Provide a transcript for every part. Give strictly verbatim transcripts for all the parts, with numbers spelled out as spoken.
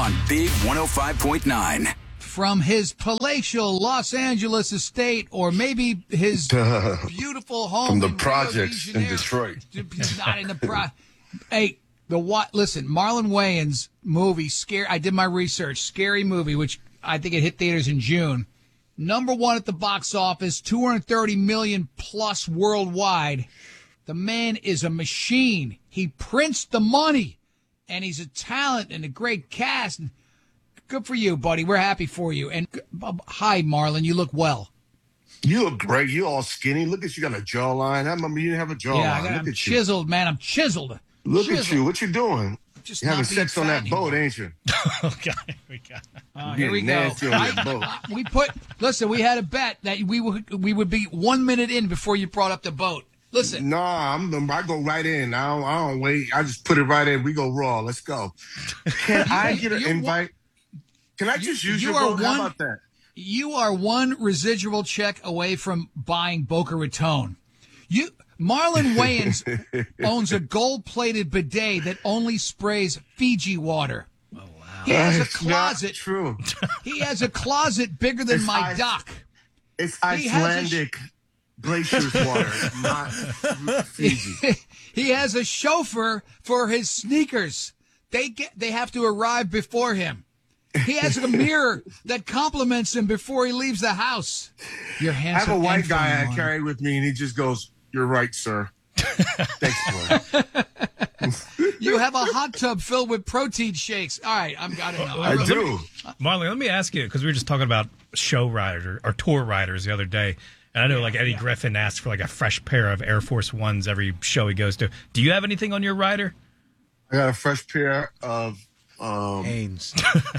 on Big one oh five point nine. From his palatial Los Angeles estate, or maybe his beautiful home from the in projects Rio de in Janeiro. Detroit. He's not in the pro. Hey, the what? Listen, Marlon Wayans movie, scary. I did my research. Scary Movie, which I think it hit theaters in June. Number one at the box office, two hundred thirty million plus worldwide. The man is a machine. He prints the money, and he's a talent and a great cast. Good for you, buddy. We're happy for you. And uh, hi, Marlon. You look well. You look great. You all skinny. Look at you. Got a jawline. I remember you didn't have a jawline. Yeah, I got, look I'm at chiseled, you. man. I'm chiseled. Look chiseled. at you. What you doing? Just you having not being sex on fat that boat, anymore. ain't you? Okay, we got it. Uh, You here we getting go. nasty on that I- boat. I- we put. Listen, we had a bet that we would we would be one minute in before you brought up the boat. Listen. Nah, I'm. I go right in. I don't, I don't wait. I just put it right in. We go raw. Let's go. Can I get an you- invite? Can I just use you your are boat? How one- about that? You are one residual check away from buying Boca Raton. You, Marlon Wayans owns a gold-plated bidet that only sprays Fiji water. Oh wow! He has a That's not closet. True. He has a closet bigger than It's my ice- dock. It's He has a sh- Icelandic glaciers water, not Fiji. He has a chauffeur for his sneakers. They get. They have to arrive before him. He has a mirror that compliments him before he leaves the house. You're I handsome. have a white and guy funny, I Marlon. carry with me, and he just goes, "You're right, sir." Thanks, boy. You have a hot tub filled with protein shakes. All right, I'm got it now. I really- do. Marlon, let me ask you, because we were just talking about show riders or tour riders the other day. And I know, like, Eddie Griffin asks for, like, a fresh pair of Air Force Ones every show he goes to. Do you have anything on your rider? I got a fresh pair of um, Hanes.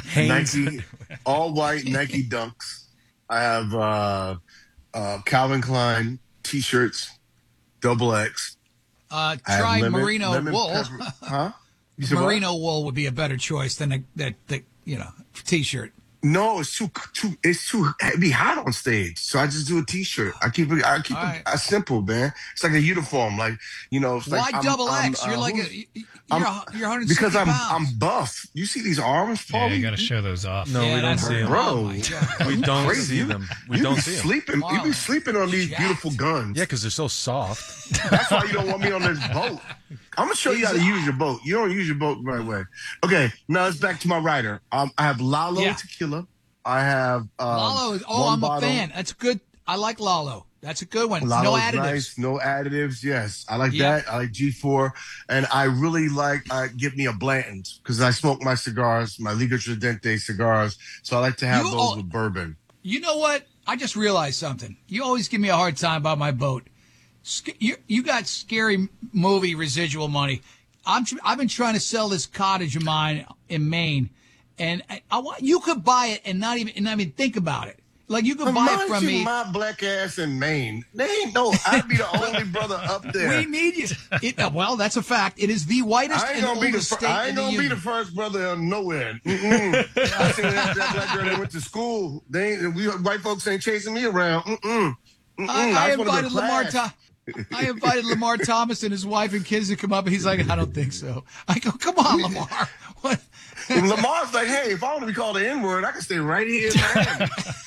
Nike, all white Nike Dunks. I have uh, uh, Calvin Klein T-shirts, double X. Uh, I have try lemon- merino lemon wool. pepper- Huh? You said what? Merino wool would be a better choice than a that the you know t-shirt. No, it's too too. It's too. It'd be hot on stage, so I just do a T-shirt. I keep it. I keep All it right. uh, simple, man. It's like a uniform, like you know. It's Why like I'm- double I'm, X? You're uh, like who's- a you're I'm- a, you're one hundred because I'm pounds. I'm buff. You see these arms, Yeah, Paulie? you got to show those off. No, Yeah, we don't that's- see them. Bro. Oh my God. We don't Crazy. see You- them. We you don't be see them. sleeping. You Wow. be sleeping on these Jacked. beautiful guns. Yeah, because they're so soft. That's why you don't want me on this boat. I'm gonna show you how to use your boat. You don't use your boat the right way. Okay, now it's back to my rider. Um, I have Lalo Yeah. tequila. I have um, Lalo is. Oh, one I'm bottle. a fan. That's good. I like Lalo. That's a good one. Lalo's no additives. nice, no additives. Yes, I like Yeah. that. I like G four, and I really like. Uh, give me a Blanton's because I smoke my cigars, my Liga Tridente cigars. So I like to have You those all- with bourbon. You know what? I just realized something. You always give me a hard time about my boat. Sc- You, you got Scary Movie residual money. I'm tr- I've been trying to sell this cottage of mine in Maine, and I, I want you could buy it and not even and not even think about it. Like you could buy it Mind from you, me. my black ass in Maine. They ain't no. I'd be the only brother up there. We need you. It, uh, well, that's a fact. It is the whitest I ain't and gonna be the oldest fir- state I in ain't the gonna be the union. first brother of nowhere. Mm-mm. I seen that, that black girl that went to school. They ain't, we white folks ain't chasing me around. Mm-mm. Mm-mm. I, I just wanna go to invited Lamar. class. Tho- I invited Lamar Thomas and his wife and kids to come up, and he's like, "I don't think so." I go, "Come on, Lamar." What? And Lamar's like, hey, if I want to be called the N-word, I can stay right here in Miami.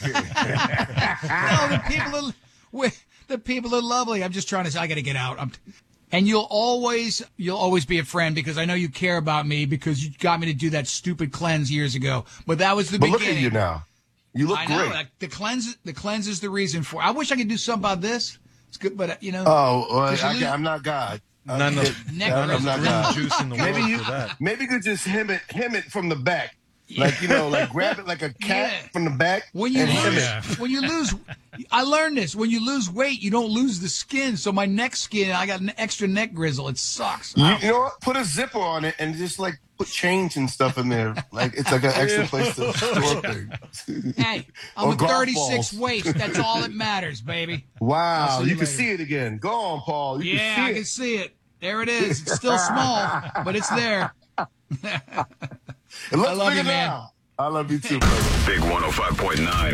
No, the people are we- the people are lovely. I'm just trying to say I got to get out. I'm, and you'll always you'll always be a friend because I know you care about me because you got me to do that stupid cleanse years ago. But that was the But look beginning. at you now. You look I know great. like, the cleanse. The cleanse is the reason for. I wish I could do something about this. It's good, but uh, you know. Oh, well, I Cause you can't, lose- I'm not God. Not enough, Neck not enough grizzle. green God. juice in the world Maybe you, for that. maybe you could just hem it, hem it from the back. Like, you know, like grab it like a cat Yeah. from the back When you and hem lose, it. Yeah. when you lose, I learned this. When you lose weight, you don't lose the skin. So my neck skin, I got an extra neck grizzle. It sucks. You, you know what? Put a zipper on it and just like put change and stuff in there. Like it's like an extra place to store things. Hey, I'm Or a golf thirty-six balls. waist. That's all that matters, baby. I'll Wow, see you you can later. see it again. Go on, Paul. You Yeah, can I see can it. see it. There it is. It's still small, but it's there. It looks I love bigger you, man. now. I love you too, brother. Big one oh five point nine.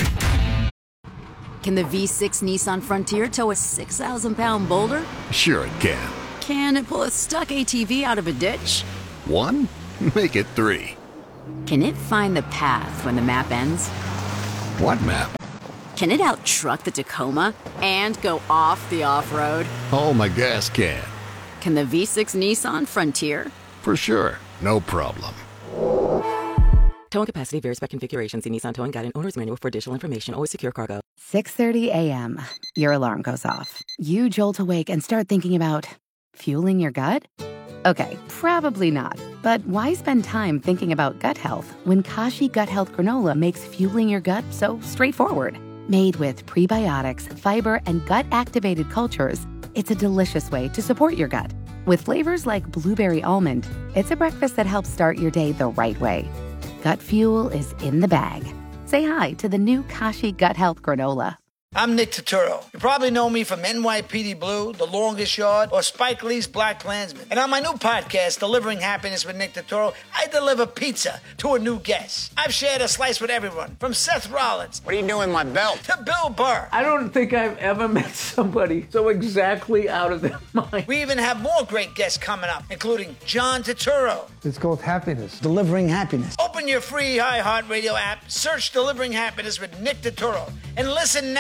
Can the V six Nissan Frontier tow a six thousand pound boulder? Sure it can. Can it pull a stuck A T V out of a ditch? One? Make it three. Can it find the path when the map ends? What map? Can it outtruck the Tacoma and go off the off-road? Oh, my gas can. Can the V six Nissan Frontier? For sure. No problem. Towing capacity varies by configuration. See Nissan Towing Guide and Owner's Manual for additional information. Always secure cargo. six thirty a.m. Your alarm goes off. You jolt awake and start thinking about fueling your gut? Okay, probably not. But why spend time thinking about gut health when Kashi Gut Health Granola makes fueling your gut so straightforward? Made with prebiotics, fiber, and gut-activated cultures, it's a delicious way to support your gut. With flavors like blueberry almond, it's a breakfast that helps start your day the right way. Gut fuel is in the bag. Say hi to the new Kashi Gut Health Granola. I'm Nick Turturro. You probably know me from N Y P D Blue, The Longest Yard, or Spike Lee's Black Klansman. And on my new podcast, Delivering Happiness with Nick Turturro, I deliver pizza to a new guest. I've shared a slice with everyone, from Seth Rollins. What are you doing with my belt? To Bill Burr. I don't think I've ever met somebody so exactly out of their mind. We even have more great guests coming up, including John Turturro. It's called Happiness. Delivering Happiness. Open your free iHeartRadio app, search Delivering Happiness with Nick Turturro, and listen now.